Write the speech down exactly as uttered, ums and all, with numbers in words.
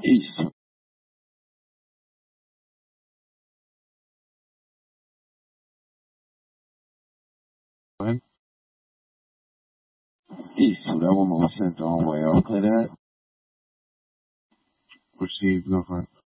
East. Go ahead. East. So that woman was sent the wrong way. I'll play that. Proceed. Go for it.